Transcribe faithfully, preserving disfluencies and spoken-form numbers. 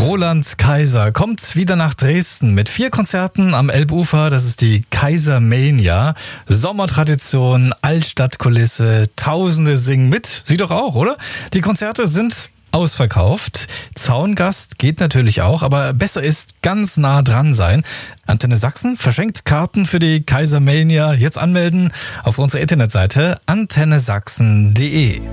Roland Kaiser kommt wieder nach Dresden mit vier Konzerten am Elbufer. Das ist die Kaisermania. Sommertradition, Altstadtkulisse, Tausende singen mit. Sie doch auch, oder? Die Konzerte sind ausverkauft. Zaungast geht natürlich auch, aber besser ist ganz nah dran sein. Antenne Sachsen verschenkt Karten für die Kaisermania. Jetzt anmelden auf unserer Internetseite antenne sachsen punkt de.